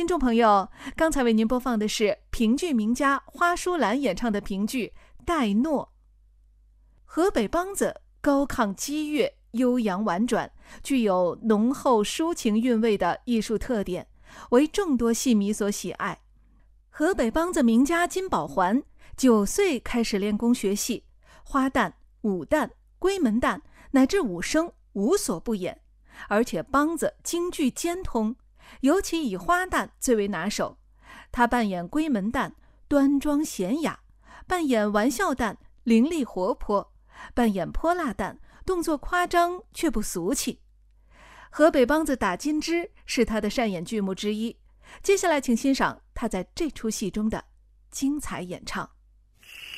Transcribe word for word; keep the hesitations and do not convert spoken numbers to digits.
听众朋友，刚才为您播放的是评剧名家花淑兰演唱的评剧《戴诺》。河北梆子高亢激越，悠扬婉转，具有浓厚抒情韵味的艺术特点，为众多戏迷所喜爱。河北梆子名家金宝环九岁开始练功学戏，花旦、武旦、闺门旦乃至武生无所不演，而且梆子京剧兼通，尤其以花旦最为拿手。他扮演闺门旦端庄娴雅，扮演玩笑旦伶俐活泼，扮演泼辣旦动作夸张却不俗气。河北梆子打金枝是他的擅演剧目之一，接下来请欣赏他在这出戏中的精彩演唱。